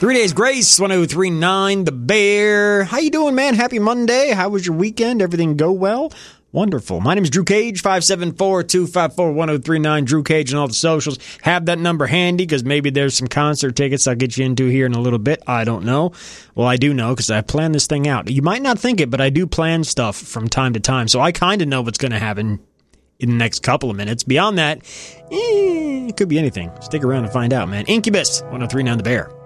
3 Days Grace, 1039 The Bear. How you doing, man? Happy Monday. How was your weekend? Everything go well? Wonderful. My name is Drew Cage, 574-254-1039. Drew Cage on all the socials. Have that number handy because maybe there's some concert tickets I'll get you into here in a little bit. I don't know. Well, I do know because I planned this thing out. You might not think it, but I do plan stuff from time to time, so I kind of know what's going to happen in the next couple of minutes. Beyond that, it could be anything. Stick around and find out, man. Incubus, 1039 The Bear.